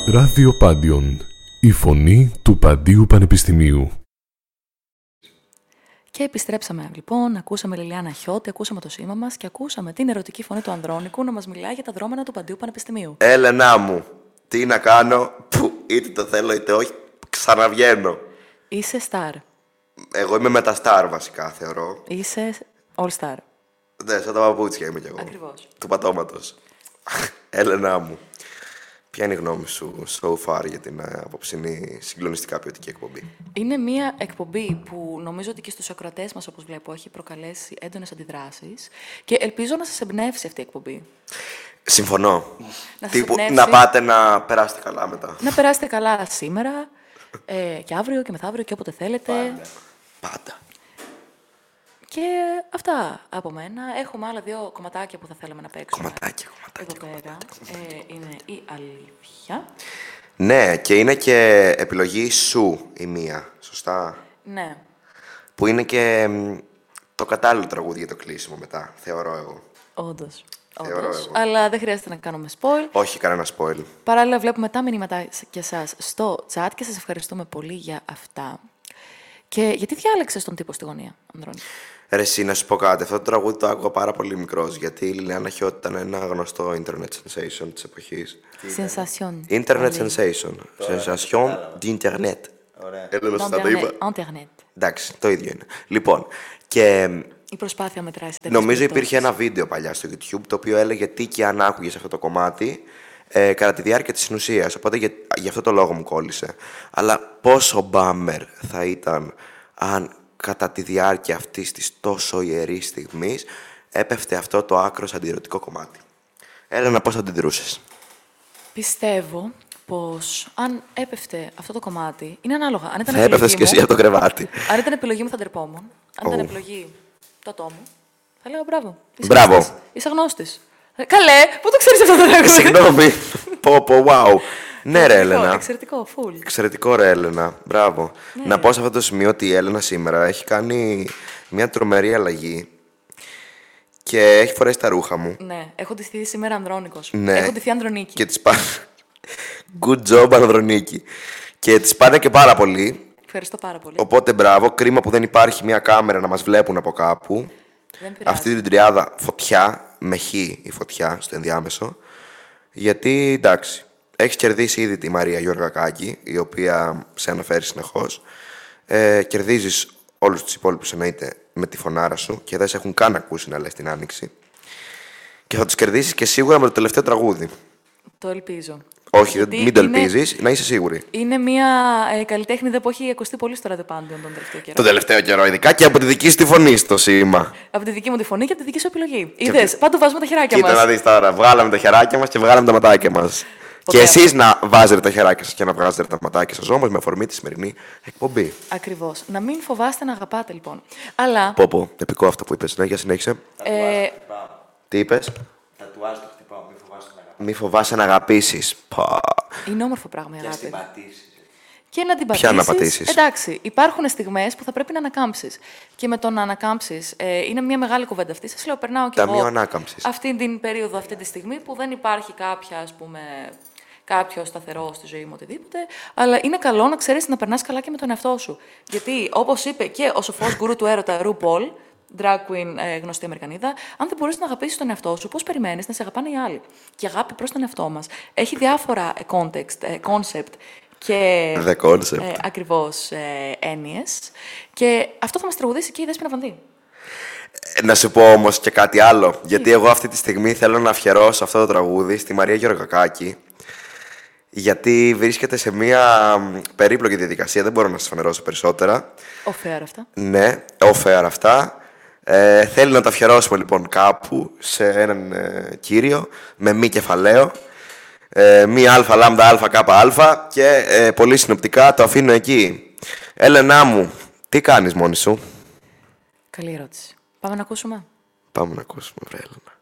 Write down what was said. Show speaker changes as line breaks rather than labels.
Ράδιο Πάντιον, η φωνή του Παντίου Πανεπιστημίου.
Και επιστρέψαμε λοιπόν, ακούσαμε Λιλιάνα Χιώτη, ακούσαμε το σήμα μας και ακούσαμε την ερωτική φωνή του Ανδρώνικου να μας μιλάει για τα δρόμενα του Παντίου Πανεπιστημίου.
Έλενά μου, τι να κάνω, που είτε το θέλω είτε όχι, ξαναβγαίνω.
Είσαι star.
Εγώ είμαι μεταστάρ βασικά, θεωρώ.
Είσαι all star.
Ναι, σαν τα παπούτσια είμαι κι εγώ.
Ακριβώς.
Του πατώματος. Έλενά μου, ποια είναι η γνώμη σου so far για την απόψινή συγκλονιστικά ποιοτική εκπομπή?
Είναι μια εκπομπή που νομίζω ότι και στους ακροατές μας, όπως βλέπω, έχει προκαλέσει έντονες αντιδράσεις και ελπίζω να σας εμπνεύσει αυτή η εκπομπή.
Συμφωνώ.
Να σας
Τύπου,
εμπνεύσει.
να πάτε να περάσετε καλά μετά.
Να περάσετε καλά σήμερα και αύριο και μεθαύριο και όποτε θέλετε.
Πάντα.
Και αυτά από μένα. Έχουμε άλλα δύο κομματάκια που θα θέλαμε να παίξουμε.
Κομματάκια.
Εδώ πέρα είναι η αλήθεια.
Ναι, και είναι και επιλογή σου η μία, σωστά?
Ναι.
Που είναι και το κατάλληλο τραγούδι για το κλείσιμο μετά, θεωρώ εγώ.
Όντως.
Θεωρώ εγώ.
Αλλά δεν χρειάζεται να κάνουμε spoil.
Όχι κανένα spoil.
Παράλληλα βλέπουμε τα μηνύματα και εσάς στο chat και σας ευχαριστούμε πολύ για αυτά. Και γιατί διάλεξες τον τύπο στη γωνία, Ανδρώνη?
Ρε εσύ, να σου πω κάτι. Αυτό το τραγούδι το άκουγα πάρα πολύ μικρός, γιατί η Λιλιάνα Χιώτη ήταν ένα γνωστό internet sensation της εποχής.
Sensation.
Internet sensation. Sensation d'internet. Έλα, σωστά το είπα.
Internet.
Εντάξει, το ίδιο είναι. Λοιπόν, και
Η προσπάθεια μετράει σε τέτοιες
νομίζω
περιπτώσεις.
υπήρχε ένα βίντεο παλιά στο YouTube το οποίο έλεγε τι και αν άκουγες αυτό το κομμάτι κατά τη διάρκεια της συνουσίας. Οπότε γι' αυτό το λόγο μου κόλλησε. Αλλά πόσο μπάμερ θα ήταν αν κατά τη διάρκεια αυτής της τόσο ιερής στιγμής έπεφτε αυτό το άκρος αντιερωτικό κομμάτι. Έλενα, πώς θα αντιδρούσες?
Πιστεύω πως αν έπεφτε αυτό το κομμάτι, είναι ανάλογα. Αν ήταν
Θα έπεφτες κι εσύ από το κρεβάτι.
Αν ήταν επιλογή μου θα ντρεπόμουν. Αν ήταν επιλογή το ατόμου, θα λέγα μπράβο.
Μπράβο.
Γνώστης. Είσαι γνώστης. Καλέ, πού το ξέρεις αυτό το τραγούδι?
Συγγνώμη. Πω, wow. Ναι, ρε Έλενα.
Εξαιρετικό, full.
Εξαιρετικό, ρε Έλενα. Μπράβο.
Ναι.
Να πω σε αυτό το σημείο ότι η Έλενα σήμερα έχει κάνει μια τρομερή αλλαγή και έχει φορέσει τα ρούχα μου.
Ναι, έχω ντυθεί σήμερα Ανδρώνικος.
Ναι.
Έχω ντυθεί Ανδρονίκη.
Και τις πάνε. Good job, Ανδρονίκη. Και τις πάνε και πάρα πολύ.
Ευχαριστώ πάρα πολύ.
Οπότε μπράβο. Κρίμα που δεν υπάρχει μια κάμερα να μας βλέπουν από κάπου.
Δεν πειράζει.
Αυτή την τριάδα φωτιά, με χ η φωτιά στο ενδιάμεσο. Γιατί εντάξει, έχεις κερδίσει ήδη τη Μαρία Γιωργακάκη, η οποία σε αναφέρει συνεχώς. Κερδίζεις όλους τους υπόλοιπους εννοείται με τη φωνάρα σου και δεν σε έχουν καν ακούσει να λες την Άνοιξη. Και θα τους κερδίσεις και σίγουρα με το τελευταίο τραγούδι.
Το ελπίζω.
Όχι,
Γιατί
μην το
είναι-
ελπίζεις, να είσαι σίγουρη.
Είναι μια καλλιτέχνη που έχει ακουστεί πολύ στο ραδιοπάντιον τον τελευταίο καιρό.
Το τελευταίο καιρό, ειδικά και από τη δική σου τη φωνή στο σήμα.
Από τη δική μου τη φωνή και από τη δική σου επιλογή. Είδες, πάντου βάζουμε τα χεράκια
Κοίτα
μας.
να δεις τώρα, βγάλαμε τα χεράκια μας και βγάλαμε τα ματάκια μας. Και εσείς να βάζετε τα χεράκια σας και να βγάζετε τα ματάκια σας όμως με αφορμή τη σημερινή εκπομπή.
Ακριβώς. Να μην φοβάστε να αγαπάτε λοιπόν. Αλλά
Πω, επικό αυτό που είπες. Ναι, για συνέχισε. Τι είπες?
Τατουάζ το χτυπάω, μη φοβάσαι να αγαπήσεις.
Μη φοβάσαι να αγαπήσεις.
είναι όμορφο πράγμα η
Και ας την
αγάπη.
πατήσεις.
Και να την
Ποια να
πατήσεις.
πατήσεις?
Εντάξει, υπάρχουν στιγμές που θα πρέπει να ανακάμψεις. Και με το να ανακάμψεις είναι μια μεγάλη κουβέντα αυτή. Σας λέω, περνάω κι
Ταμείο
εγώ
ανάκαμψης.
αυτή την περίοδο, αυτή τη στιγμή που δεν υπάρχει κάποια, ας πούμε, κάποιο σταθερό στη ζωή μου, οτιδήποτε. Αλλά είναι καλό να ξέρεις να περνάς καλά και με τον εαυτό σου. Γιατί, όπως είπε και ο σοφός γκουρού του έρωτα, RuPaul, drag queen, γνωστή Αμερικανίδα, αν δεν μπορείς να αγαπήσεις τον εαυτό σου, πώς περιμένεις να σε αγαπάνε οι άλλοι? Και αγάπη προς τον εαυτό μας έχει διάφορα concept και
The concept.
ακριβώς έννοιες. Και αυτό θα μας τραγουδήσει και η Δέσποινα Βανδύ.
Να σου πω όμως και κάτι άλλο. Γιατί εγώ αυτή τη στιγμή θέλω να αφιερώσω αυτό το τραγούδι στη Μαρία Γιωργακάκη. Γιατί βρίσκεται σε μια περίπλοκη διαδικασία. Δεν μπορώ να σας φανερώσω περισσότερα.
Off-air αυτά.
Ναι, off-air αυτά. Θέλει να το αφιερώσουμε λοιπόν κάπου σε έναν κύριο με μη κεφαλαίο. Μη αλφα, λάμδα, αλφα, κάπα, αλφα και πολύ συνοπτικά το αφήνω εκεί. Έλενά μου, τι κάνεις μόνη σου?
Καλή ερώτηση. Πάμε να ακούσουμε.
Πάμε να ακούσουμε, βρε Έλενα.